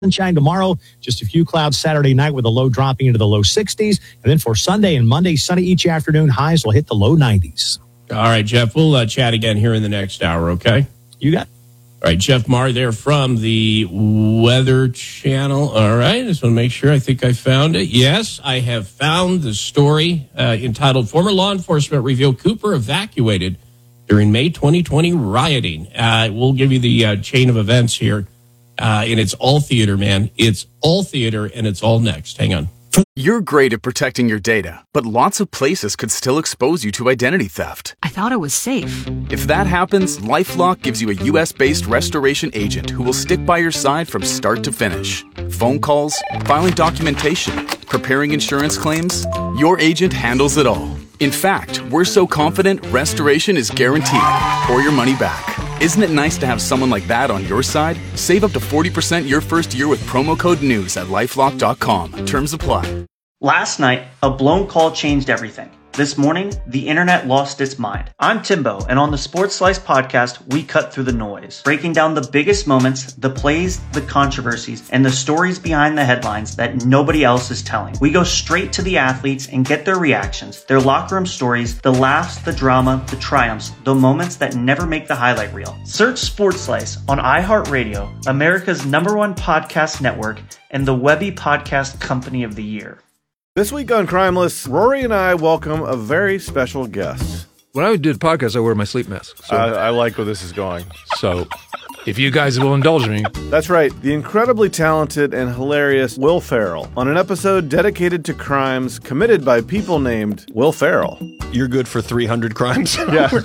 Sunshine tomorrow, just a few clouds Saturday night with a low dropping into the low 60s. And then for Sunday and Monday, sunny each afternoon. Highs will hit the low 90s. All right, Jeff, we'll chat again here in the next hour, okay? You got it. All right, Jeff Marr there from the Weather Channel. All right, just want to make sure. I think I found it. Yes, I have found the story entitled Former Law Enforcement Reveal Cooper Evacuated During May 2020 Rioting. We'll give you the chain of events here. And it's all theater, man. It's all theater, and it's all next. Hang on. You're great at protecting your data, but lots of places could still expose you to identity theft. I thought it was safe. If that happens, LifeLock gives you a U.S.-based restoration agent who will stick by your side from start to finish. Phone calls, filing documentation, preparing insurance claims, your agent handles it all. In fact, we're so confident restoration is guaranteed or your money back. Isn't it nice to have someone like that on your side? Save up to 40% your first year with promo code NEWS at LifeLock.com. Terms apply. Last night, a blown call changed everything. This morning, the internet lost its mind. I'm Timbo, and on the Sports Slice podcast, we cut through the noise, breaking down the biggest moments, the plays, the controversies, and the stories behind the headlines that nobody else is telling. We go straight to the athletes and get their reactions, their locker room stories, the laughs, the drama, the triumphs, the moments that never make the highlight reel. Search Sports Slice on iHeartRadio, America's #1 podcast network, and the Webby Podcast Company of the Year. This week on Crimeless, Rory and I welcome a very special guest. When I do the podcast, I wear my sleep mask. So, I like where this is going. So, if you guys will indulge me. That's right, the incredibly talented and hilarious Will Ferrell on an episode dedicated to crimes committed by people named Will Ferrell. You're good for 300 crimes? Yeah, we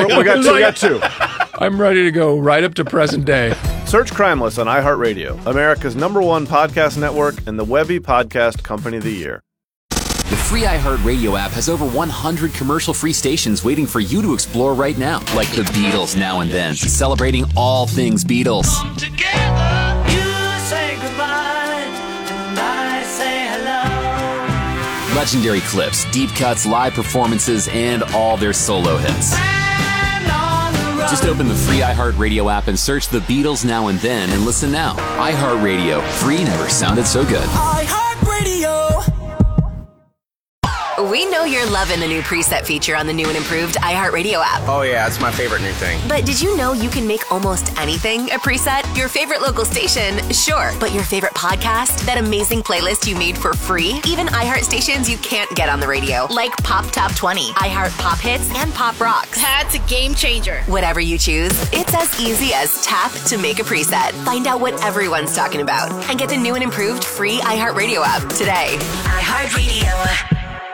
got two. I'm ready to go right up to present day. Search Crimeless on iHeartRadio, America's #1 podcast network, and the Webby Podcast Company of the Year. The free iHeartRadio app has over 100 commercial-free stations waiting for you to explore right now. Like the Beatles Now and Then, celebrating all things Beatles. Come together, you say goodbye, and I say hello. Legendary clips, deep cuts, live performances, and all their solo hits. Just open the free iHeartRadio app and search the Beatles Now and Then and listen now. iHeartRadio, free never sounded so good. iHeartRadio. We know you're loving the new preset feature on the new and improved iHeartRadio app. Oh yeah, it's my favorite new thing. But did you know you can make almost anything a preset? Your favorite local station, sure. But your favorite podcast? That amazing playlist you made for free? Even iHeart stations you can't get on the radio, like Pop Top 20, iHeart Pop Hits, and Pop Rocks. That's a game changer. Whatever you choose, it's as easy as tap to make a preset. Find out what everyone's talking about and get the new and improved free iHeartRadio app today. iHeartRadio.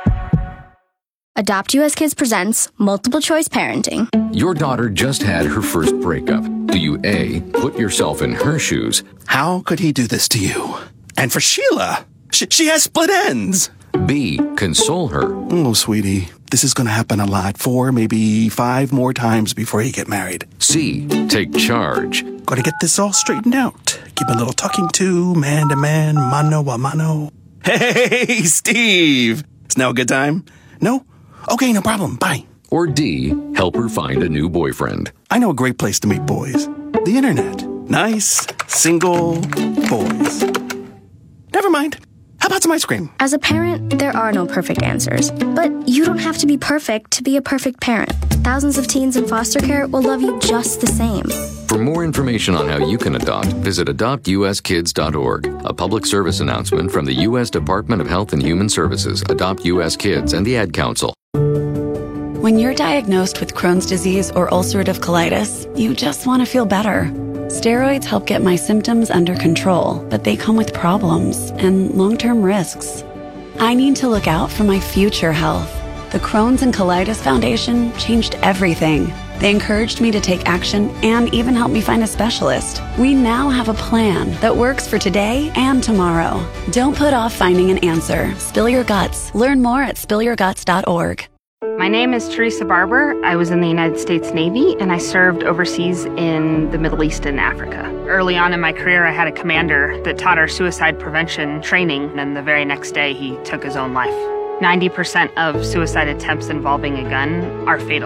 Adopt US Kids presents Multiple Choice Parenting. Your daughter just had her first breakup. Do you A, put yourself in her shoes? How could he do this to you? And for Sheila, she has split ends. B, console her. Oh, sweetie, this is going to happen a lot. 4, maybe 5 more times before you get married. C, take charge. Got to get this all straightened out. Give a little talking to, man to man, mano a mano. Hey, Steve! Is now a good time? No? Okay, no problem. Bye. Or D, help her find a new boyfriend. I know a great place to meet boys. The internet. Nice, single boys. Never mind. How about some ice cream? As a parent, there are no perfect answers. But you don't have to be perfect to be a perfect parent. Thousands of teens in foster care will love you just the same. For more information on how you can adopt, visit adoptuskids.org. A public service announcement from the U.S. Department of Health and Human Services, Adopt U.S. Kids, and the Ad Council. When you're diagnosed with Crohn's disease or ulcerative colitis, you just want to feel better. Steroids help get my symptoms under control, but they come with problems and long-term risks. I need to look out for my future health. The Crohn's and Colitis Foundation changed everything. They encouraged me to take action and even helped me find a specialist. We now have a plan that works for today and tomorrow. Don't put off finding an answer. Spill your guts. Learn more at spillyourguts.org. My name is Teresa Barber. I was in the United States Navy, and I served overseas in the Middle East and Africa. Early on in my career, I had a commander that taught our suicide prevention training, and the very next day, he took his own life. 90% of suicide attempts involving a gun are fatal.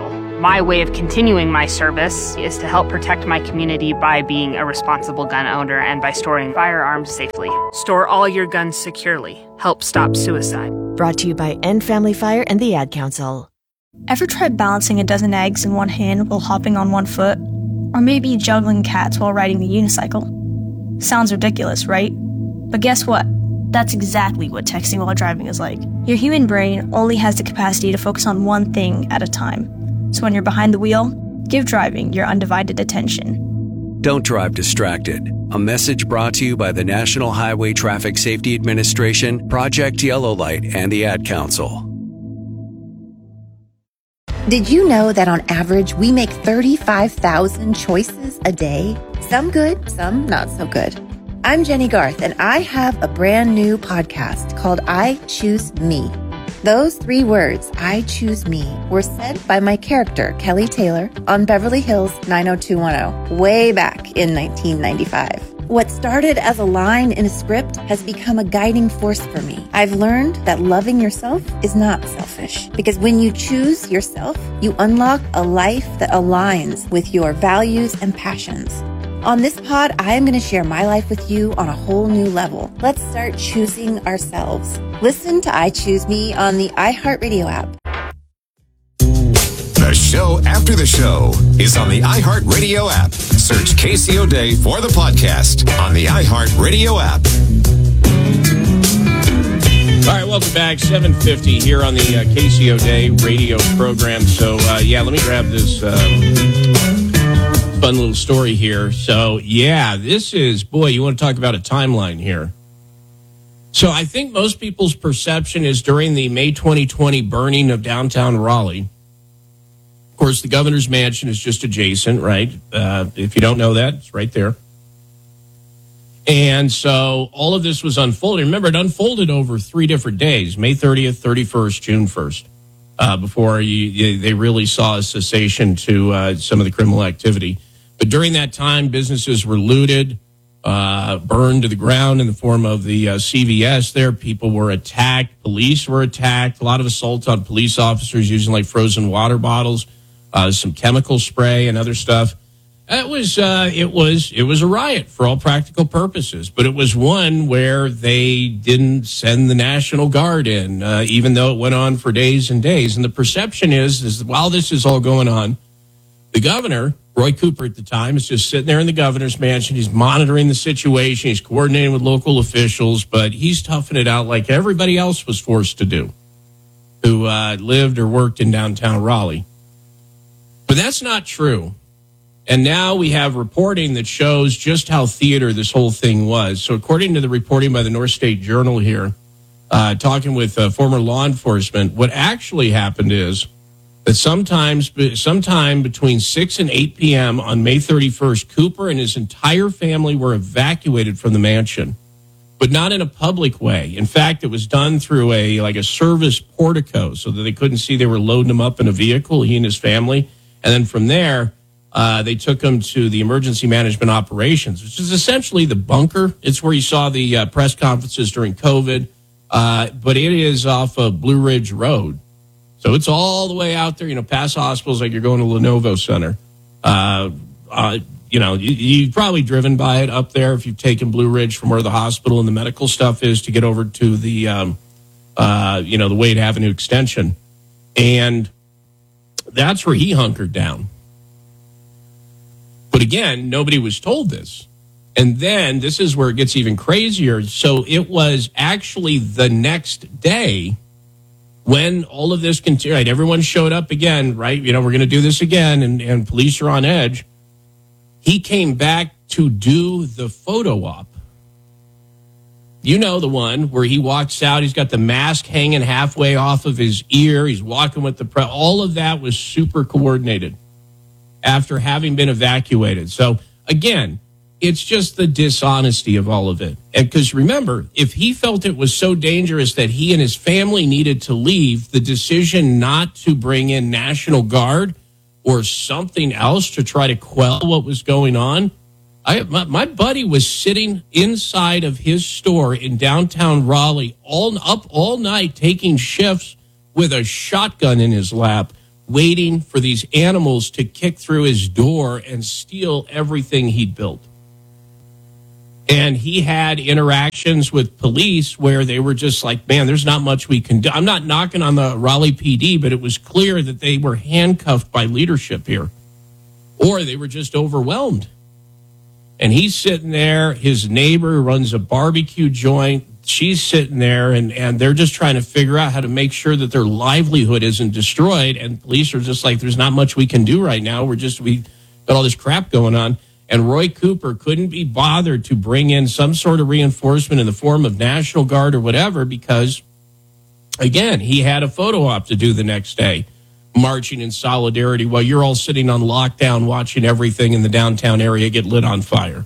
My way of continuing my service is to help protect my community by being a responsible gun owner and by storing firearms safely. Store all your guns securely. Help stop suicide. Brought to you by End Family Fire and the Ad Council. Ever tried balancing a dozen eggs in one hand while hopping on one foot? Or maybe juggling cats while riding the unicycle? Sounds ridiculous, right? But guess what? That's exactly what texting while driving is like. Your human brain only has the capacity to focus on one thing at a time. So when you're behind the wheel, give driving your undivided attention. Don't drive distracted. A message brought to you by the National Highway Traffic Safety Administration, Project Yellow Light, and the Ad Council. Did you know that on average we make 35,000 choices a day? Some good, some not so good. I'm Jenny Garth, and I have a brand new podcast called I Choose Me. Those 3 words, I choose me, were said by my character, Kelly Taylor, on Beverly Hills 90210, way back in 1995. What started as a line in a script has become a guiding force for me. I've learned that loving yourself is not selfish, because when you choose yourself, you unlock a life that aligns with your values and passions. On this pod, I am going to share my life with you on a whole new level. Let's start choosing ourselves. Listen to I Choose Me on the iHeartRadio app. The show after the show is on the iHeartRadio app. Search Casey O'Day for the podcast on the iHeartRadio app. All right, welcome back. 7:50 here on the Casey O'Day radio program. So, let me grab this fun little story here. So, this is, boy, you want to talk about a timeline here. So I think most people's perception is during the May 2020 burning of downtown Raleigh. Of course, the governor's mansion is just adjacent, right? If you don't know that, it's right there. And so all of this was unfolding. Remember, it unfolded over 3 different days, May 30th, 31st, June 1st, before they really saw a cessation to some of the criminal activity. But during that time, businesses were looted, burned to the ground in the form of the CVS there. People were attacked. Police were attacked. A lot of assaults on police officers using like frozen water bottles, some chemical spray and other stuff. It was a riot for all practical purposes, but it was one where they didn't send the National Guard in, even though it went on for days and days. And the perception is while this is all going on, the governor, Roy Cooper at the time, is just sitting there in the governor's mansion. He's monitoring the situation. He's coordinating with local officials, but he's toughing it out like everybody else was forced to do who lived or worked in downtown Raleigh. But that's not true. And now we have reporting that shows just how theater this whole thing was. So according to the reporting by the North State Journal here, talking with former law enforcement, what actually happened is that sometime between 6 and 8 p.m. on May 31st, Cooper and his entire family were evacuated from the mansion, but not in a public way. In fact, it was done through a service portico so that they couldn't see they were loading him up in a vehicle, he and his family. And then from there, they took him to the emergency management operations, which is essentially the bunker. It's where you saw the press conferences during COVID, but it is off of Blue Ridge Road. So it's all the way out there, past hospitals, like you're going to Lenovo Center. You've probably driven by it up there if you've taken Blue Ridge from where the hospital and the medical stuff is to get over to the, the Wade Avenue extension. And that's where he hunkered down. But again, nobody was told this. And then this is where it gets even crazier. So it was actually the next day when all of this continued, right, everyone showed up again, right? We're going to do this again, and police are on edge. He came back to do the photo op. You know the one where he walks out, he's got the mask hanging halfway off of his ear, he's walking with the press. All of that was super coordinated after having been evacuated. So, again, it's just the dishonesty of all of it. And because remember, if he felt it was so dangerous that he and his family needed to leave, the decision not to bring in National Guard or something else to try to quell what was going on. My buddy was sitting inside of his store in downtown Raleigh all night taking shifts with a shotgun in his lap, waiting for these animals to kick through his door and steal everything he'd built. And he had interactions with police where they were just like, man, there's not much we can do. I'm not knocking on the Raleigh PD, but it was clear that they were handcuffed by leadership here, or they were just overwhelmed. And he's sitting there. His neighbor runs a barbecue joint. She's sitting there, and they're just trying to figure out how to make sure that their livelihood isn't destroyed. And police are just like, there's not much we can do right now. We got all this crap going on. And Roy Cooper couldn't be bothered to bring in some sort of reinforcement in the form of National Guard or whatever because, again, he had a photo op to do the next day, marching in solidarity while you're all sitting on lockdown watching everything in the downtown area get lit on fire.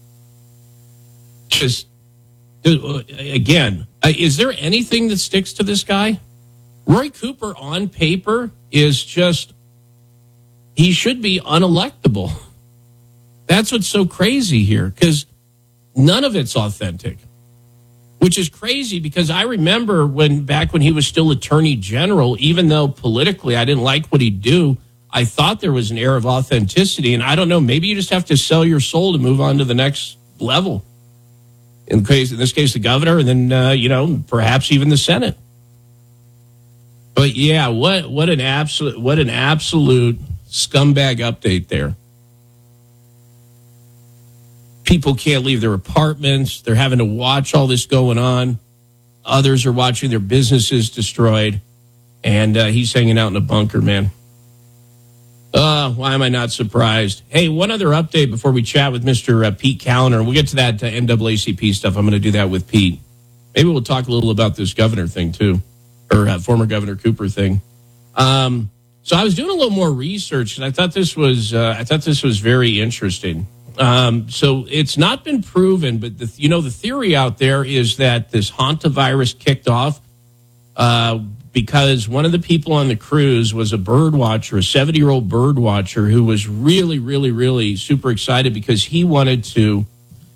Just, again, is there anything that sticks to this guy? Roy Cooper on paper is just, he should be unelectable. That's what's so crazy here, because none of it's authentic, which is crazy because I remember back when he was still Attorney General, even though politically I didn't like what he'd do, I thought there was an air of authenticity. And I don't know, maybe you just have to sell your soul to move on to the next level. In this case, the governor, and then, perhaps even the Senate. But yeah, what an absolute scumbag update there. People can't leave their apartments. They're having to watch all this going on. Others are watching their businesses destroyed. And he's hanging out in a bunker, man. Why am I not surprised? Hey, one other update before we chat with Mr. Pete Kaliner. We'll get to that NAACP stuff. I'm going to do that with Pete. Maybe we'll talk a little about this governor thing, too, or former Governor Cooper thing. So I was doing a little more research, and I thought this was very interesting. So it's not been proven, but the theory out there is that this hantavirus kicked off because one of the people on the cruise was a bird watcher, a 70-year-old bird watcher who was really, really, really super excited because he wanted to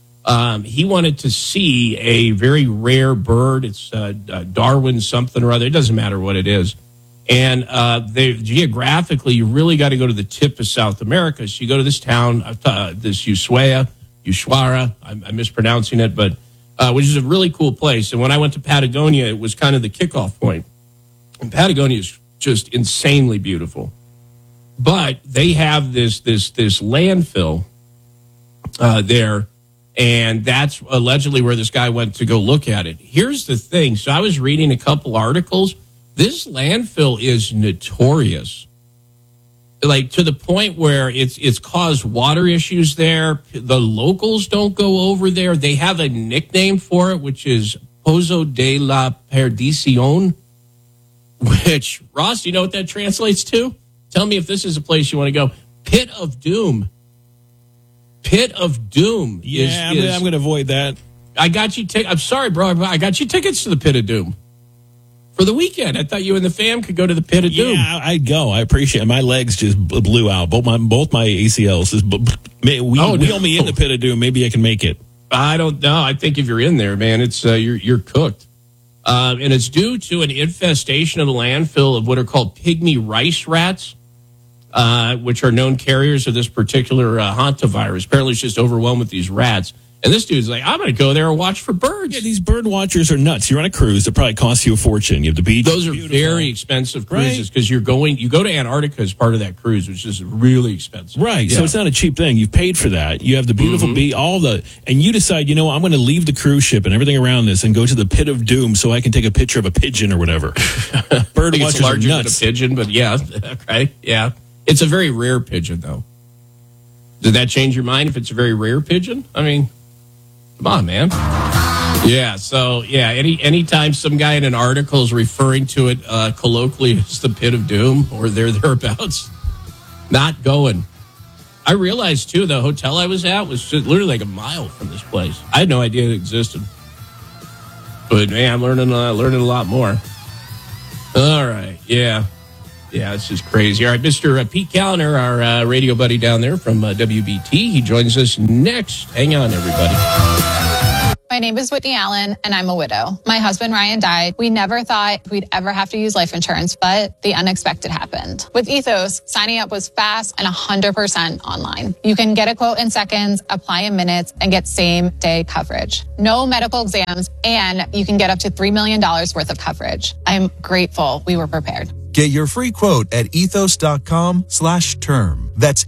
see a very rare bird. It's Darwin something or other. It doesn't matter what it is. And geographically, you really got to go to the tip of South America. So you go to this town, this Ushuaia. I'm mispronouncing it, but which is a really cool place. And when I went to Patagonia, it was kind of the kickoff point. And Patagonia is just insanely beautiful. But they have this landfill there, and that's allegedly where this guy went to go look at it. Here's the thing. So I was reading a couple articles. This landfill is notorious, like to the point where it's caused water issues there. The locals don't go over there. They have a nickname for it, which is Pozo de la Perdición, which, Ross, do you know what that translates to? Tell me if this is a place you want to go. Pit of Doom. Pit of Doom. Yeah, I'm going to avoid that. I got you. I'm sorry, bro. I got you tickets to the Pit of Doom. For the weekend, I thought you and the fam could go to the Pit of Doom. Yeah, I'd go. I appreciate it. My legs just blew out. Both my ACLs. Wheel me in the Pit of Doom. Maybe I can make it. I don't know. I think if you're in there, man, it's you're cooked. And it's due to an infestation of the landfill of what are called pygmy rice rats, which are known carriers of this particular hantavirus. Apparently, it's just overwhelmed with these rats. And this dude's like, I'm going to go there and watch for birds. Yeah, these bird watchers are nuts. You're on a cruise. It probably costs you a fortune. You have to be. Those are very expensive cruises because you go to Antarctica as part of that cruise, which is really expensive. Right. Yeah. So it's not a cheap thing. You've paid for that. You have the beautiful and you decide, I'm going to leave the cruise ship and everything around this and go to the Pit of Doom so I can take a picture of a pigeon or whatever. Bird watchers are nuts. Than a pigeon, but yeah. Okay. Yeah. It's a very rare pigeon, though. Did that change your mind if it's a very rare pigeon? I mean, come on, man. Yeah, so, anytime some guy in an article is referring to it colloquially as the Pit of Doom or thereabouts, not going. I realized, too, the hotel I was at was just literally like a mile from this place. I had no idea it existed. But, man, I'm learning a lot more. All right, yeah. Yeah, this is crazy. All right, Mr. Pete Kaliner, our radio buddy down there from WBT. He joins us next. Hang on, everybody. My My name is Whitney Allen, and I'm a widow. My husband, Ryan, died. We never thought we'd ever have to use life insurance, but the unexpected happened. With Ethos, signing up was fast and 100% online. You can get a quote in seconds, apply in minutes, and get same-day coverage. No medical exams, and you can get up to $3 million worth of coverage. I'm grateful we were prepared. Get your free quote at ethos.com/term. That's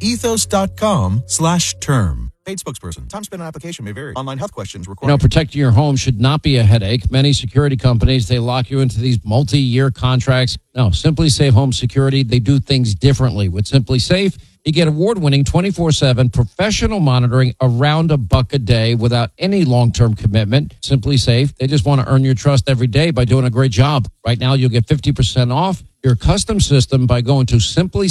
ethos.com/term. Paid spokesperson. Time spent on application may vary. Online health questions required. Protecting your home should not be a headache. Many security companies, they lock you into these multi-year contracts. No, Simply Safe Home Security, they do things differently. With Simply Safe, you get award-winning 24/7 professional monitoring around $1 a day without any long-term commitment. Simply Safe, they just want to earn your trust every day by doing a great job. Right now, you'll get 50% off your custom system by going to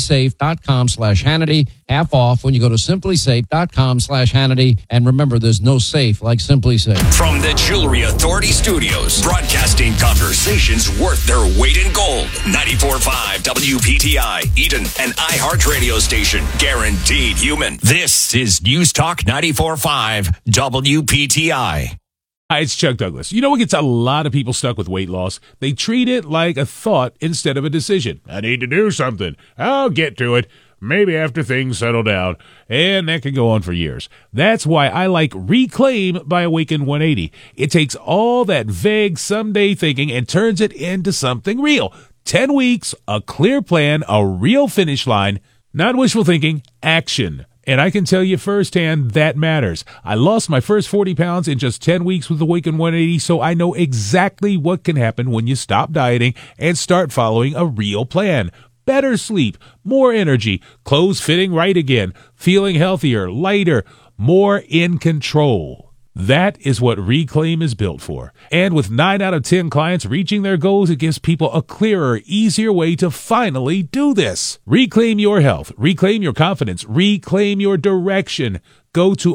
simplysafe.com/Hannity. Half off when you go to simplysafe.com/Hannity. And remember, there's no safe like Simply Safe. From the Jewelry Authority Studios, broadcasting conversations worth their weight in gold. 94.5 WPTI, Eden, an iHeart radio station, guaranteed human. This is News Talk 94.5 WPTI. Hi, it's Chuck Douglas. You know what gets a lot of people stuck with weight loss? They treat it like a thought instead of a decision. I need to do something. I'll get to it. Maybe after things settle down. And that can go on for years. That's why I like Reclaim by Awaken 180. It takes all that vague someday thinking and turns it into something real. 10 weeks, a clear plan, a real finish line. Not wishful thinking, action. And I can tell you firsthand that matters. I lost my first 40 pounds in just 10 weeks with Awaken 180, so I know exactly what can happen when you stop dieting and start following a real plan. Better sleep, more energy, clothes fitting right again, feeling healthier, lighter, more in control. That is what Reclaim is built for. And with 9 out of 10 clients reaching their goals, it gives people a clearer, easier way to finally do this. Reclaim your health. Reclaim your confidence. Reclaim your direction. Go to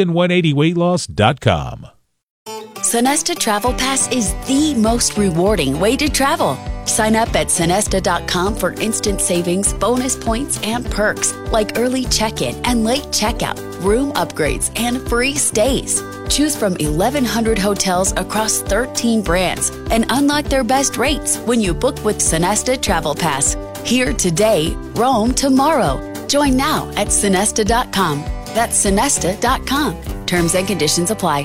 awaken180weightloss.com. Sonesta Travel Pass is the most rewarding way to travel. Sign up at Sonesta.com for instant savings, bonus points, and perks like early check-in and late checkout, room upgrades, and free stays. Choose from 1,100 hotels across 13 brands and unlock their best rates when you book with Sonesta Travel Pass. Here today, roam tomorrow. Join now at Sonesta.com. That's Sonesta.com. Terms and conditions apply.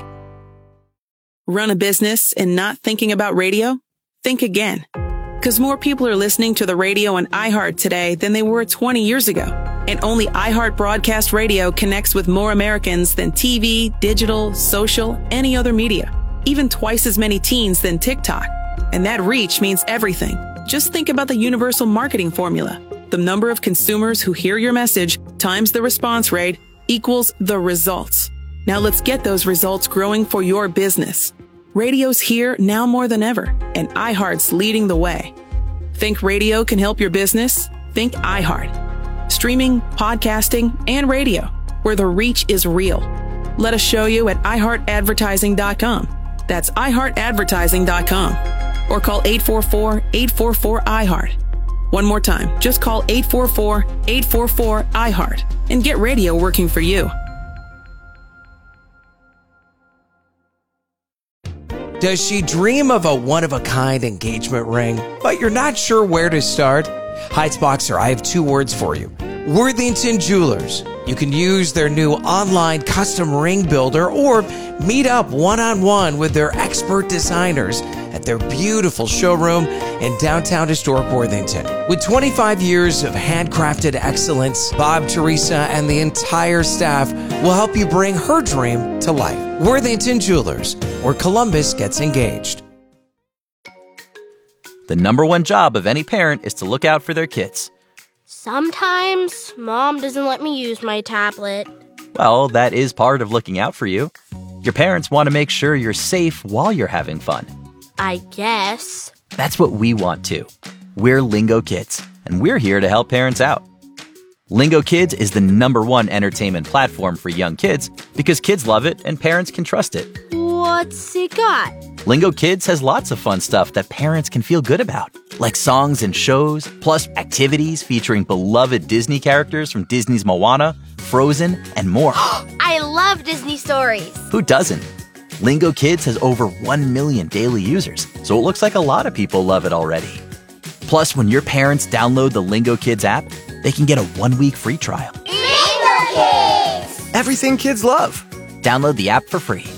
Run a business and not thinking about radio? Think again. Because more people are listening to the radio on iHeart today than they were 20 years ago. And only iHeart Broadcast Radio connects with more Americans than TV, digital, social, any other media. Even twice as many teens than TikTok. And that reach means everything. Just think about the universal marketing formula. The number of consumers who hear your message times the response rate equals the results. Now let's get those results growing for your business. Radio's here now more than ever, and iHeart's leading the way. Think radio can help your business? Think iHeart. Streaming, podcasting, and radio, where the reach is real. Let us show you at iHeartAdvertising.com. That's iHeartAdvertising.com. Or call 844-844-iHeart. One more time, just call 844-844-iHeart and get radio working for you. Does she dream of a one-of-a-kind engagement ring, but you're not sure where to start? Heights Boxer, I have 2 words for you. Worthington Jewelers. You can use their new online custom ring builder or meet up one-on-one with their expert designers at their beautiful showroom in downtown historic Worthington. With 25 years of handcrafted excellence, Bob, Teresa, and the entire staff will help you bring her dream to life. Worthington Jewelers, where Columbus gets engaged. The number one job of any parent is to look out for their kids. Sometimes Mom doesn't let me use my tablet. Well, that is part of looking out for you. Your parents want to make sure you're safe while you're having fun. I guess. That's what we want too. We're Lingo Kids, and we're here to help parents out. Lingo Kids is the #1 entertainment platform for young kids because kids love it and parents can trust it. What's it got? Lingo Kids has lots of fun stuff that parents can feel good about, like songs and shows, plus activities featuring beloved Disney characters from Disney's Moana, Frozen, and more. I love Disney stories. Who doesn't? Lingo Kids has over 1 million daily users, so it looks like a lot of people love it already. Plus, when your parents download the Lingo Kids app, they can get a 1-week free trial. Lingo Kids! Everything kids love. Download the app for free.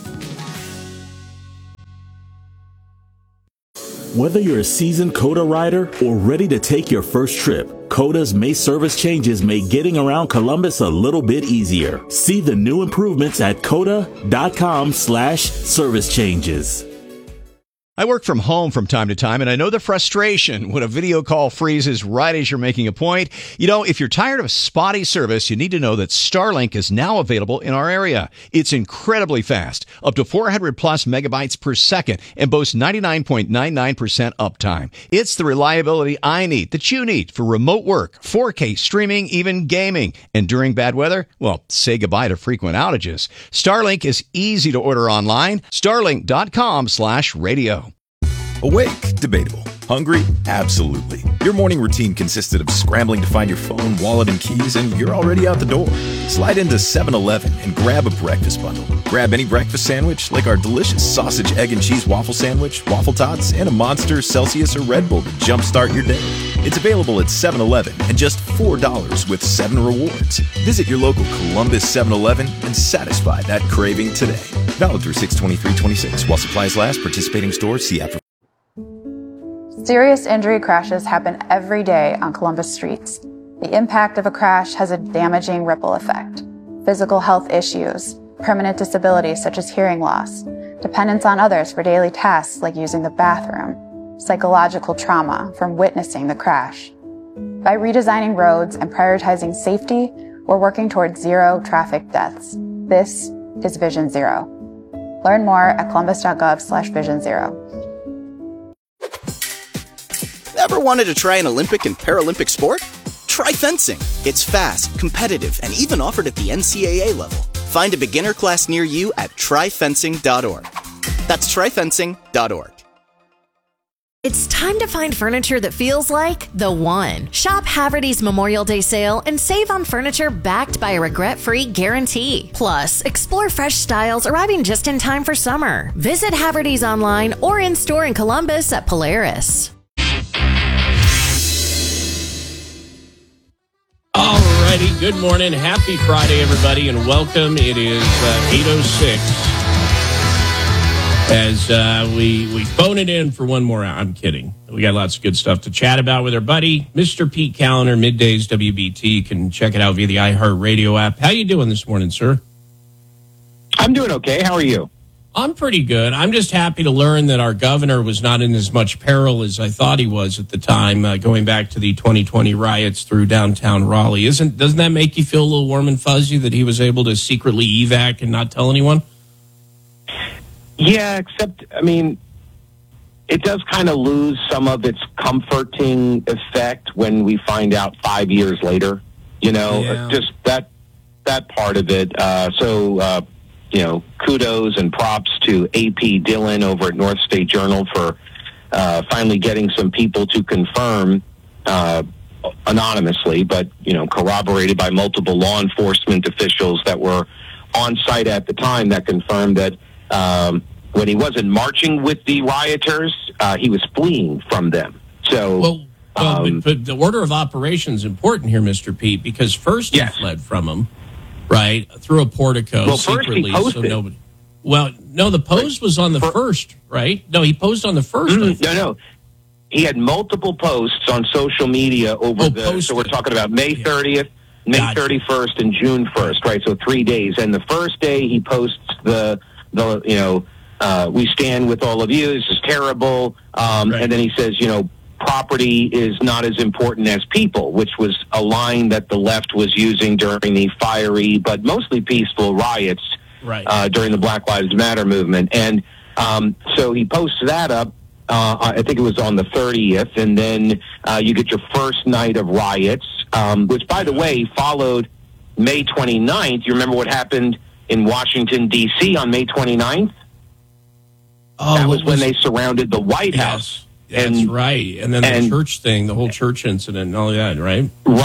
Whether you're a seasoned COTA rider or ready to take your first trip, COTA's May service changes make getting around Columbus a little bit easier. See the new improvements at COTA.com/service changes. I work from home from time to time, and I know the frustration when a video call freezes right as you're making a point. You know, if you're tired of spotty service, you need to know that Starlink is now available in our area. It's incredibly fast, up to 400 plus megabytes per second, and boasts 99.99% uptime. It's the reliability I need, that you need, for remote work, 4K streaming, even gaming. And during bad weather, well, say goodbye to frequent outages. Starlink is easy to order online. Starlink.com/radio. Awake? Debatable. Hungry? Absolutely. Your morning routine consisted of scrambling to find your phone, wallet, and keys, and you're already out the door. Slide into 7-Eleven and grab a breakfast bundle. Grab any breakfast sandwich, like our delicious sausage, egg, and cheese waffle sandwich, waffle tots, and a Monster, Celsius, or Red Bull to jumpstart your day. It's available at 7-Eleven and just $4 with 7 rewards. Visit your local Columbus 7-Eleven and satisfy that craving today. Valid through 6/23/26. While supplies last, participating stores, see app for... Serious injury crashes happen every day on Columbus streets. The impact of a crash has a damaging ripple effect. Physical health issues, permanent disabilities such as hearing loss, dependence on others for daily tasks like using the bathroom, psychological trauma from witnessing the crash. By redesigning roads and prioritizing safety, we're working towards zero traffic deaths. This is Vision Zero. Learn more at columbus.gov/Vision Zero. Ever wanted to try an Olympic and Paralympic sport? Try fencing. It's fast, competitive, and even offered at the NCAA level. Find a beginner class near you at tryfencing.org. That's tryfencing.org. It's time to find furniture that feels like the one. Shop Haverty's Memorial Day sale and save on furniture backed by a regret-free guarantee. Plus, explore fresh styles arriving just in time for summer. Visit Haverty's online or in-store in Columbus at Polaris. Alrighty, good morning. Happy Friday, everybody, and welcome. It is 8:06 as we phone it in for one more hour. I'm kidding. We got lots of good stuff to chat about with our buddy, Mr. Pete Callender, Middays WBT. You can check it out via the iHeartRadio app. How you doing this morning, sir? I'm doing okay. How are you? I'm pretty good. I'm just happy to learn that our governor was not in as much peril as I thought he was at the time, going back to the 2020 riots through downtown Raleigh. Doesn't that make you feel a little warm and fuzzy that he was able to secretly evac and not tell anyone? Yeah, except, I mean, it does kind of lose some of its comforting effect when we find out 5 years later, you know, just that part of it. You know, kudos and props to AP Dillon over at North State Journal for finally getting some people to confirm anonymously, but, you know, corroborated by multiple law enforcement officials that were on site at the time that confirmed that when he wasn't marching with the rioters, he was fleeing from them. So, but the order of operations is important here, Mr. Pete, because first he fled from him. Right, through a portico secretly, so nobody. Well, no, the post was on the first, right? No, he posted on the first. No, he had multiple posts on social media over so we're talking about May 30th, May 31st, and June 1st, right? So 3 days. And the first day he posts the we stand with all of you. This is terrible. And then he says, you know, property is not as important as people, which was a line that the left was using during the fiery but mostly peaceful riots during the Black Lives Matter movement. And so he posts that up. I think it was on the 30th, and then you get your first night of riots, which, by the way, followed May 29th. You remember what happened in Washington, D.C. on May 29th? That was when they surrounded the White House. That's right. And then the church thing, the whole church incident and all that, right? Right.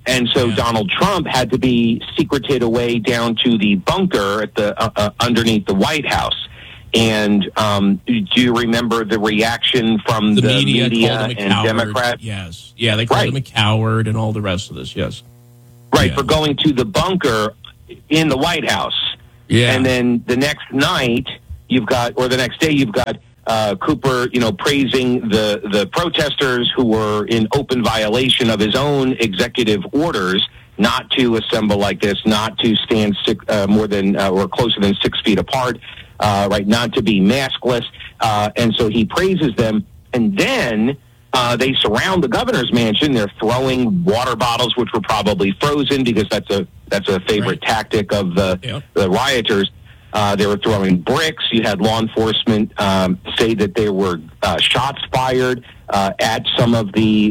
And so Donald Trump had to be secreted away down to the bunker at the underneath the White House. And do you remember the reaction from the media and Democrats? Yes. Yeah, they called him a coward and all the rest of this, yes. Right, for going to the bunker in the White House. Yeah. And then the next night, the next day, you've got Cooper, praising the protesters who were in open violation of his own executive orders not to assemble like this, not to stand more than or closer than 6 feet apart, right? Not to be maskless, and so he praises them, and then they surround the governor's mansion. They're throwing water bottles, which were probably frozen because that's a favorite tactic of the rioters. They were throwing bricks. You had law enforcement say that there were shots fired at some of the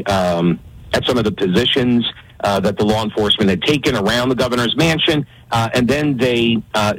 positions that the law enforcement had taken around the governor's mansion, and then they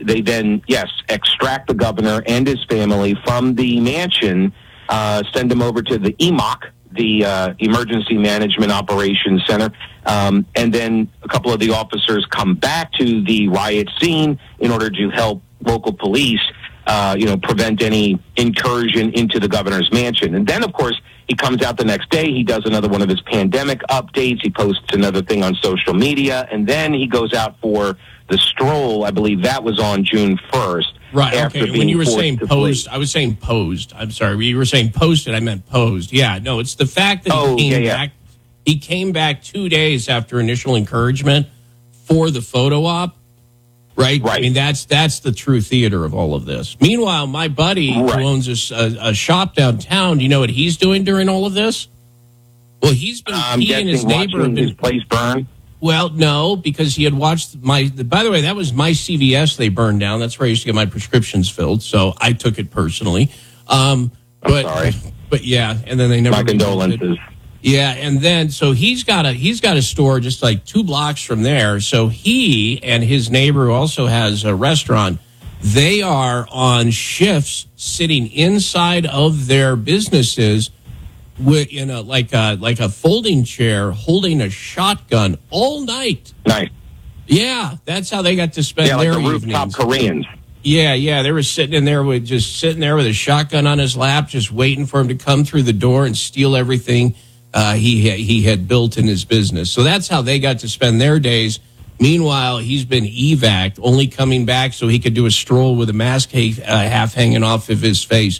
extract the governor and his family from the mansion, send them over to the EMOC, the Emergency Management Operations Center, and then a couple of the officers come back to the riot scene in order to help local police, prevent any incursion into the governor's mansion. And then, of course, he comes out the next day. He does another one of his pandemic updates. He posts another thing on social media. And then he goes out for the stroll. I believe that was on June 1st. Right. Okay. When you were saying posed, I was saying posed. I'm sorry. When you were saying posted, I meant posed. Yeah. No, it's the fact that he came back. He came back 2 days after initial encouragement for the photo op. Right. I mean, that's the true theater of all of this. Meanwhile, my buddy who owns a shop downtown, do you know what he's doing during all of this? Well, he's been he and his neighbor have been his place burn. Well, no, because he had watched by the way, that was my CVS they burned down. That's where I used to get my prescriptions filled, so I took it personally. Sorry. But yeah, and then they never. My condolences. Yeah, and then so he's got a store just like 2 blocks from there. So he and his neighbor who also has a restaurant, they are on shifts sitting inside of their businesses in a folding chair holding a shotgun all night. Nice. Yeah, that's how they got to spend their like the evenings. Rooftop Koreans. Yeah, they were sitting there with a shotgun on his lap, just waiting for him to come through the door and steal everything he had built in his business. So that's how they got to spend their days. Meanwhile, he's been evac'd, only coming back so he could do a stroll with a mask half hanging off of his face.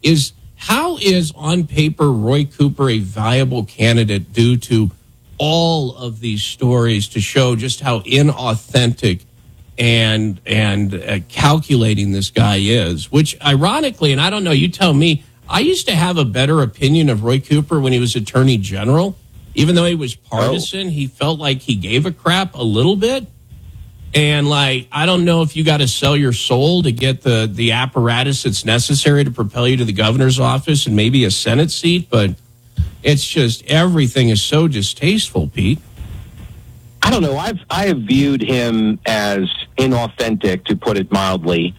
How is on paper Roy Cooper a viable candidate due to all of these stories to show just how inauthentic and calculating this guy is? Which ironically, and I don't know, you tell me, I used to have a better opinion of Roy Cooper when he was Attorney General. Even though he was partisan, he felt like he gave a crap a little bit. And, I don't know if you got to sell your soul to get the apparatus that's necessary to propel you to the governor's office and maybe a Senate seat, but it's just everything is so distasteful, Pete. I don't know. I have viewed him as inauthentic, to put it mildly,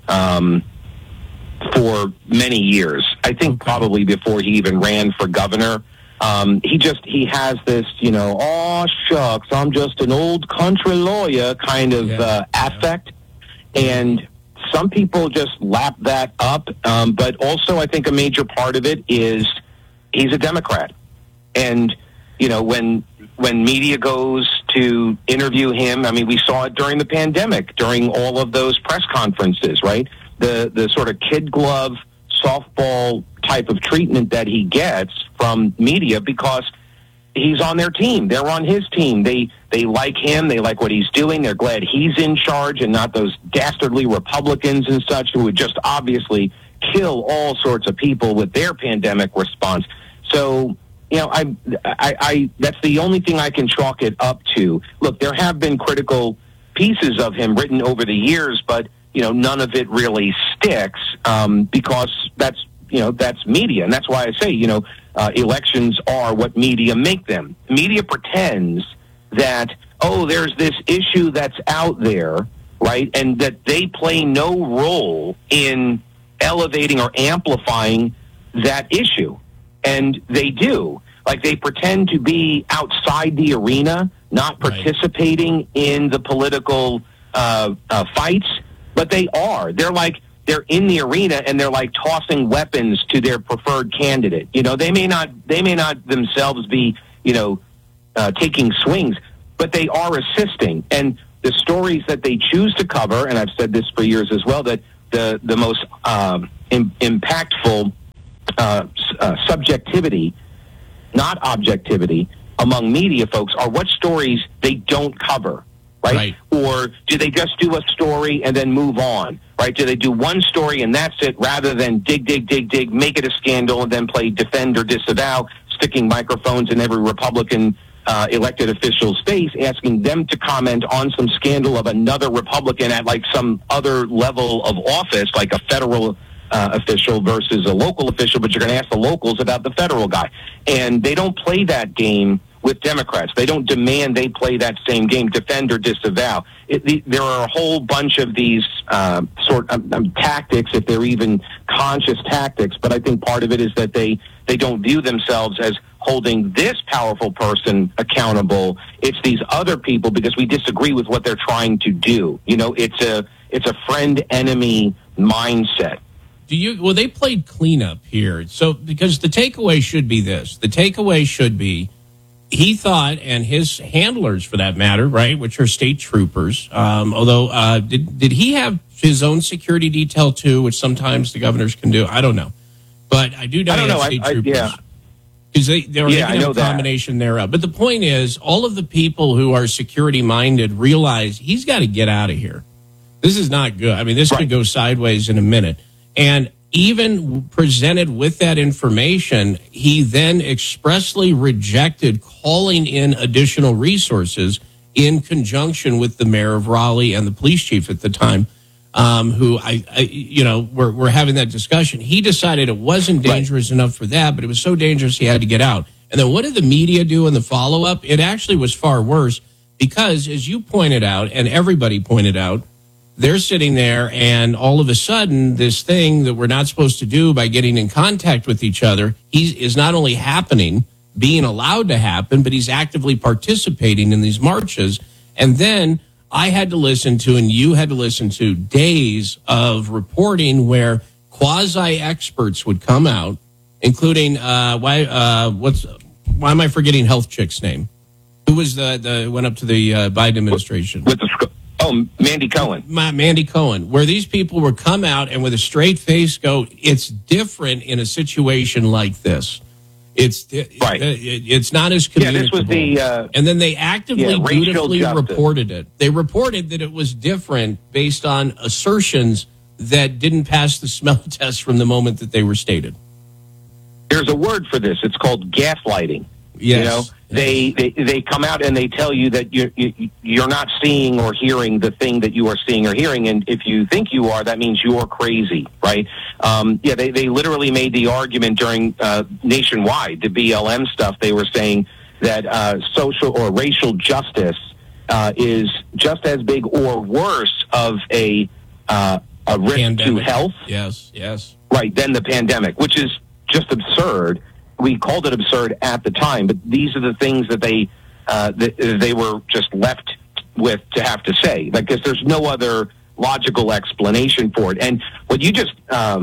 for many years. I think probably before he even ran for governor. He has this, oh, shucks, I'm just an old country lawyer kind of affect. And some people just lap that up. But also I think a major part of it is he's a Democrat. And, when media goes to interview him, I mean, we saw it during the pandemic, during all of those press conferences, right? The sort of kid glove softball type of treatment that he gets from media because he's on their team. They're on his team. They like him. They like what he's doing. They're glad he's in charge and not those dastardly Republicans and such who would just obviously kill all sorts of people with their pandemic response. So, I that's the only thing I can chalk it up to. Look, there have been critical pieces of him written over the years, but none of it really sticks because that's media. And that's why I say, elections are what media make them. Media pretends that, there's this issue that's out there, right? And that they play no role in elevating or amplifying that issue. And they do. Like, they pretend to be outside the arena, not participating in the political fights, but they are. They're in the arena and they're like tossing weapons to their preferred candidate. You know, they may not themselves be, taking swings, but they are assisting. And the stories that they choose to cover, and I've said this for years as well, that the most impactful subjectivity, not objectivity, among media folks are what stories they don't cover. Right? Or do they just do a story and then move on? Right? Do they do one story and that's it, rather than dig, make it a scandal, and then play defend or disavow, sticking microphones in every Republican elected official's face, asking them to comment on some scandal of another Republican at like some other level of office, like a federal official versus a local official, but you're going to ask the locals about the federal guy. And they don't play that game with Democrats. They don't demand they play that same game, defend or disavow. There are a whole bunch of these tactics, if they're even conscious tactics, but I think part of it is that they don't view themselves as holding this powerful person accountable. It's these other people, because we disagree with what they're trying to do. You know, it's a friend-enemy mindset. They played cleanup here. So, because the takeaway should be this. The takeaway should be, he thought, and his handlers for that matter, right, which are state troopers, although did he have his own security detail too, which sometimes the governors can do? I don't know. But I do know he had state troopers. Because they're a combination thereof. But the point is, all of the people who are security-minded realize he's got to get out of here. This is not good. I mean, this could go sideways in a minute. And even presented with that information, he then expressly rejected calling in additional resources in conjunction with the mayor of Raleigh and the police chief at the time, who we're having that discussion. He decided it wasn't dangerous enough for that, but it was so dangerous he had to get out. And then what did the media do in the follow-up? It actually was far worse because, as you pointed out, and everybody pointed out, they're sitting there, and all of a sudden, this thing that we're not supposed to do by getting in contact with each other, is not only happening, being allowed to happen, but he's actively participating in these marches. And then I had to listen to, and you had to listen to, days of reporting where quasi-experts would come out, including why am I forgetting Health Chick's name? Who was the went up to the Biden administration? Mandy Cohen. Mandy Cohen, where these people would come out and with a straight face go, it's different in a situation like this. It's not as communicable. This was and then they actively, dutifully reported it. They reported that it was different based on assertions that didn't pass the smell test from the moment that they were stated. There's a word for this. It's called gaslighting. Yes. They come out and they tell you that you're not seeing or hearing the thing that you are seeing or hearing, and if you think you are, that means you're crazy, right? They literally made the argument during nationwide, the BLM stuff. They were saying that social or racial justice is just as big or worse of a risk pandemic to health. Yes. Right, than the pandemic, which is just absurd. We called it absurd at the time, but these are the things that they were just left with to have to say, because there's no other logical explanation for it. And what you just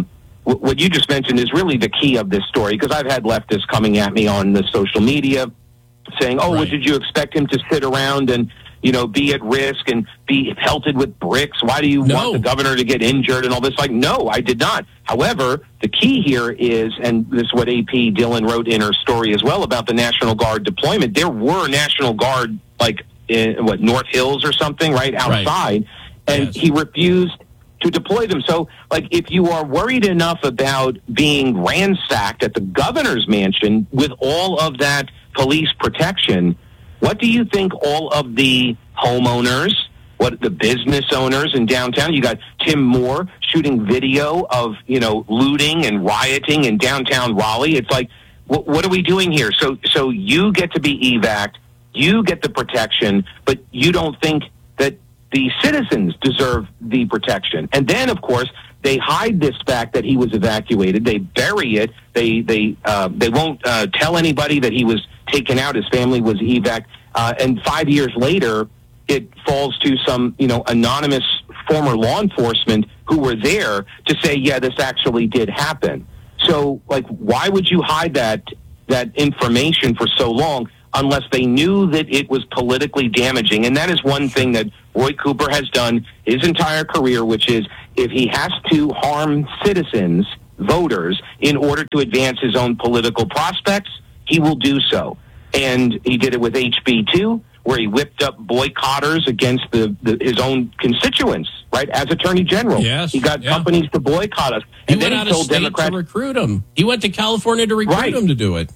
mentioned is really the key of this story, because I've had leftists coming at me on the social media saying, well, did you expect him to sit around and be at risk and be pelted with bricks? Why do you want the governor to get injured and all this? Like, no, I did not. However, the key here is, and this is what AP Dillon wrote in her story as well about the National Guard deployment. There were National Guard, like in North Hills or something, right outside, and he refused to deploy them. So, like, if you are worried enough about being ransacked at the governor's mansion with all of that police protection, what do you think all of the homeowners, what the business owners in downtown, you got Tim Moore shooting video of, looting and rioting in downtown Raleigh. It's like, what are we doing here? So you get to be evac, you get the protection, but you don't think that the citizens deserve the protection. And then, of course, they hide this fact that he was evacuated. They bury it. They won't tell anybody that he was taken out. His family was evac. And 5 years later, it falls to some, anonymous former law enforcement who were there to say, yeah, this actually did happen. So, why would you hide that information for so long unless they knew that it was politically damaging? And that is one thing that Roy Cooper has done his entire career, which is if he has to harm citizens, voters, in order to advance his own political prospects, he will do so. And he did it with HB2, where he whipped up boycotters against his own constituents, right? As Attorney General. Yes, he got companies to boycott us. And then he told Democrats to recruit them. He went to California to recruit them to do it.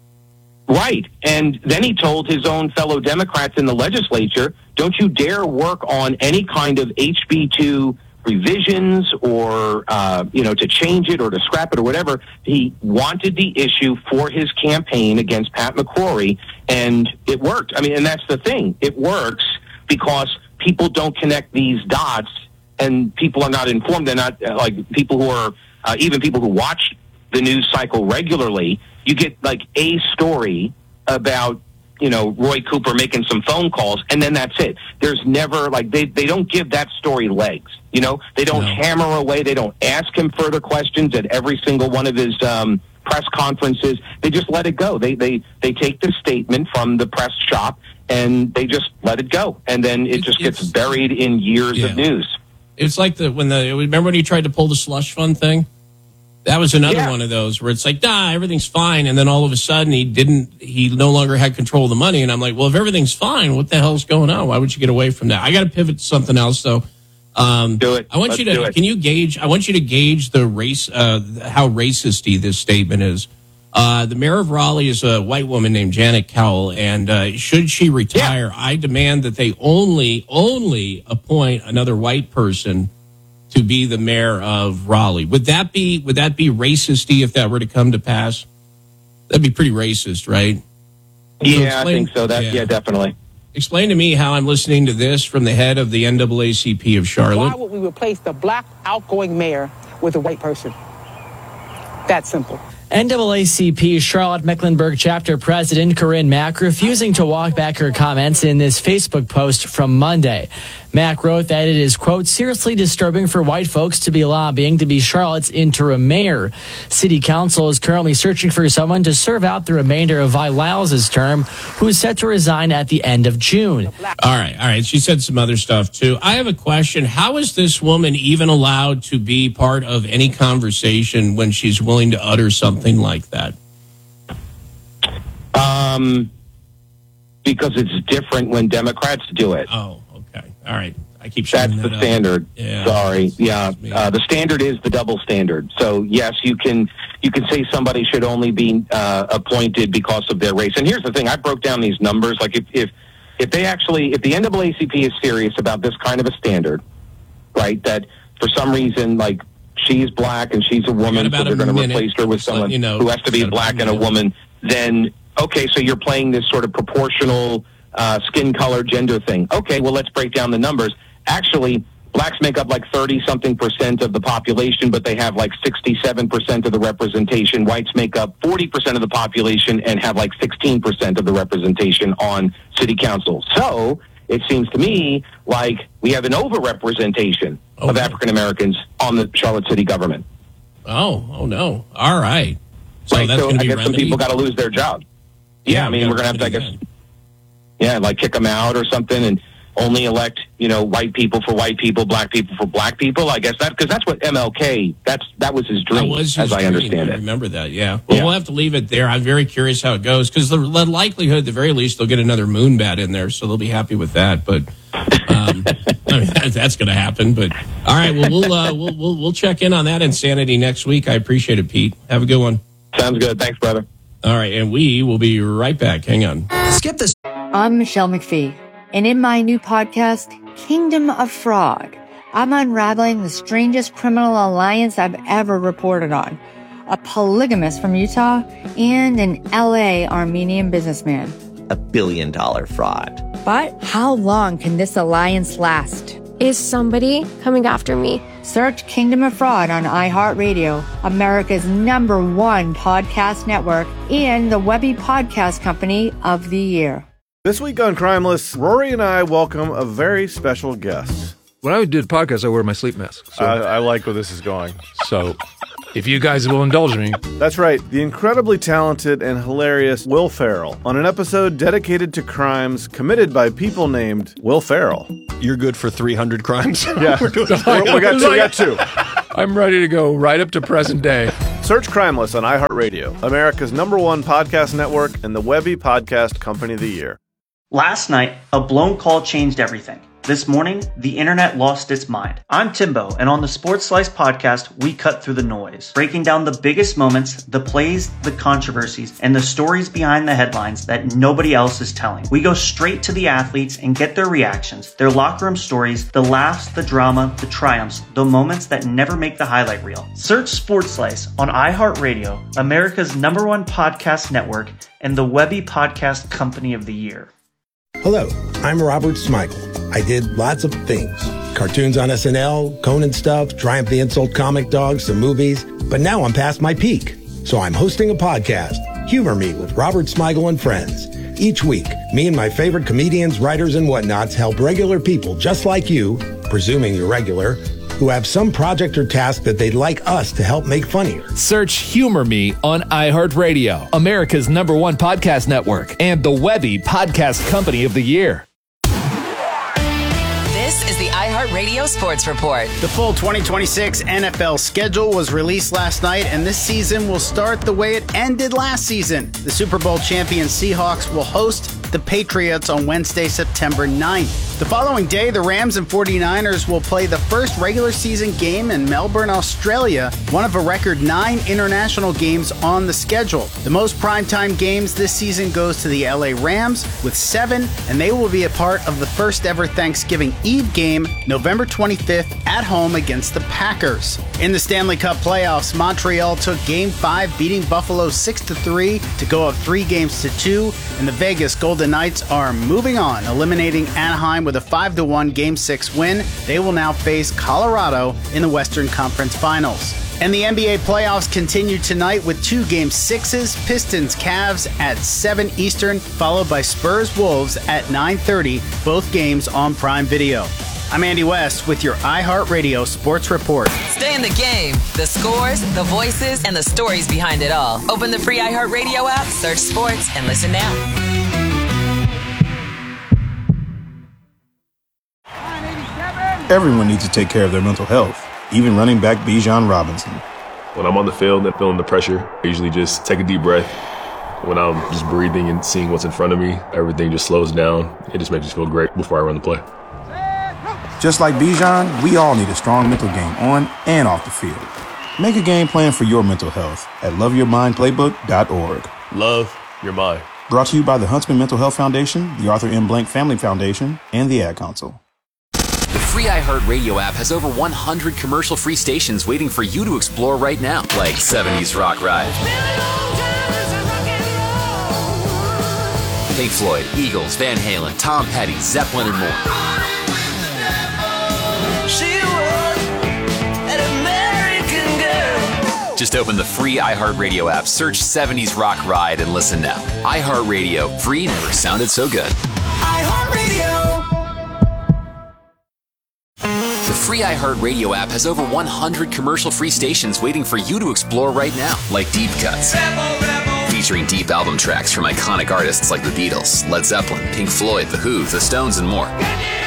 Right. And then he told his own fellow Democrats in the legislature, don't you dare work on any kind of HB2 revisions or, to change it or to scrap it or whatever. He wanted the issue for his campaign against Pat McCrory, and it worked. I mean, and that's the thing. It works because people don't connect these dots, and people are not informed. They're not like people who are, even people who watch the news cycle regularly. You get like a story about, Roy Cooper making some phone calls, and then that's it. There's never, they don't give that story legs. They don't hammer away. They don't ask him further questions at every single one of his press conferences. They just let it go. They take the statement from the press shop, and they just let it go. And then it just gets buried in years of news. It's like remember when he tried to pull the slush fund thing? That was another one of those where it's like, everything's fine. And then all of a sudden he no longer had control of the money. And I'm like, well, if everything's fine, what the hell's going on? Why would you get away from that? I got to pivot to something else though. Do it. I want you to gauge the race, how racist this statement is. The mayor of Raleigh is a white woman named Janet Cowell. And, should she retire, I demand that they only appoint another white person to be the mayor of Raleigh. Would that be racist-y if that were to come to pass? That'd be pretty racist, right? Yeah, I think so. Definitely. Explain to me how I'm listening to this from the head of the NAACP of Charlotte. Why would we replace the black outgoing mayor with a white person? That simple. NAACP Charlotte Mecklenburg chapter president Corinne Mack refusing to walk back her comments in this Facebook post from Monday. Mack wrote that it is, quote, seriously disturbing for white folks to be lobbying to be Charlotte's interim mayor. City Council is currently searching for someone to serve out the remainder of Vi Lyles' term, who is set to resign at the end of June. All right. She said some other stuff, too. I have a question. How is this woman even allowed to be part of any conversation when she's willing to utter something like that? Because it's different when Democrats do it. Oh, okay. All right. I keep That's showing the that standard. Yeah. Sorry. Yeah. The standard is the double standard. So yes, you can say somebody should only be appointed because of their race. And here's the thing: I broke down these numbers. Like if the NAACP is serious about this kind of a standard, right? That for some reason, like she's black and she's a woman, so they're going to replace her with someone who has to be black and a woman. Then okay, so you're playing this sort of proportional skin color gender thing. Okay, well let's break down the numbers. Actually, blacks make up like 30-something% of the population, but they have like 67% of the representation. Whites make up 40% of the population and have like 16% of the representation on city council. So it seems to me like we have an overrepresentation of African Americans on the Charlotte City government. Oh no! All right. So right, that's so going to I be guess some people got to lose their job. Yeah, I mean we're going to have to, I guess, like kick them out or something, and only elect, white people for white people, black people for black people. I guess because that's what MLK, that was his dream, as I understand it. I remember that, yeah. Well, we'll have to leave it there. I'm very curious how it goes, because the likelihood, at the very least, they'll get another Moonbat in there, so they'll be happy with that. But I mean, that's going to happen. But all right, well, we'll check in on that insanity next week. I appreciate it, Pete. Have a good one. Sounds good. Thanks, brother. All right, and we will be right back. Hang on. Skip this. I'm Michelle McPhee, and in my new podcast, Kingdom of Fraud, I'm unraveling the strangest criminal alliance I've ever reported on. A polygamist from Utah and an LA Armenian businessman. $1 billion fraud. But how long can this alliance last? Is somebody coming after me? Search Kingdom of Fraud on iHeartRadio, America's #1 podcast network, and the Webby Podcast Company of the Year. This week on Crimeless, Rory and I welcome a very special guest. When I do the podcast, I wear my sleep mask. So. I like where this is going. So, if you guys will indulge me. That's right, the incredibly talented and hilarious Will Ferrell on an episode dedicated to crimes committed by people named Will Ferrell. You're good for 300 crimes? Yeah, we got two. I'm ready to go right up to present day. Search Crimeless on iHeartRadio, America's #1 podcast network and the Webby Podcast Company of the Year. Last night, a blown call changed everything. This morning, the internet lost its mind. I'm Timbo, and on the Sports Slice podcast, we cut through the noise, breaking down the biggest moments, the plays, the controversies, and the stories behind the headlines that nobody else is telling. We go straight to the athletes and get their reactions, their locker room stories, the laughs, the drama, the triumphs, the moments that never make the highlight reel. Search Sports Slice on iHeartRadio, America's #1 podcast network, and the Webby Podcast Company of the Year. Hello, I'm Robert Smigel. I did lots of things. Cartoons on SNL, Conan stuff, Triumph the Insult Comic Dog, some movies. But now I'm past my peak. So I'm hosting a podcast, Humor Me with Robert Smigel and Friends. Each week, me and my favorite comedians, writers, and whatnots help regular people just like you, presuming you're regular, who have some project or task that they'd like us to help make funnier. Search Humor Me on iHeartRadio, America's #1 podcast network, and the Webby Podcast Company of the Year. This is the iHeartRadio Sports Report. The full 2026 NFL schedule was released last night, and this season will start the way it ended last season. The Super Bowl champion Seahawks will host the Patriots on Wednesday, September 9th. The following day, the Rams and 49ers will play the first regular season game in Melbourne, Australia, one of a record 9 international games on the schedule. The most primetime games this season goes to the LA Rams with 7, and they will be a part of the first ever Thanksgiving Eve game, November 25th, at home against the Packers. In the Stanley Cup playoffs, Montreal took Game 5, beating Buffalo 6-3 to go up 3 games to 2, and the Vegas Golden Knights are moving on, eliminating Anaheim with a 5-1 Game 6 win. They will now face Colorado in the Western Conference Finals. And the NBA playoffs continue tonight with 2 Game 6s, Pistons-Cavs at 7 Eastern, followed by Spurs-Wolves at 9:30, both games on Prime Video. I'm Andy West with your iHeartRadio Sports Report. Stay in the game. The scores, the voices, and the stories behind it all. Open the free iHeartRadio app, search sports, and listen now. Everyone needs to take care of their mental health, even running back Bijan Robinson. When I'm on the field and feeling the pressure, I usually just take a deep breath. When I'm just breathing and seeing what's in front of me, everything just slows down. It just makes me feel great before I run the play. Just like Bijan, we all need a strong mental game on and off the field. Make a game plan for your mental health at loveyourmindplaybook.org. Love your mind. Brought to you by the Huntsman Mental Health Foundation, the Arthur M. Blank Family Foundation, and the Ad Council. The free iHeartRadio app has over 100 commercial-free stations waiting for you to explore right now, like 70s Rock Ride, Pink Floyd, Eagles, Van Halen, Tom Petty, Zeppelin, and more. Just open the free iHeartRadio app, search 70s Rock Ride, and listen now. iHeartRadio, free never sounded so good. The free iHeartRadio app has over 100 commercial-free stations waiting for you to explore right now, like Deep Cuts, featuring deep album tracks from iconic artists like the Beatles, Led Zeppelin, Pink Floyd, The Who, The Stones, and more.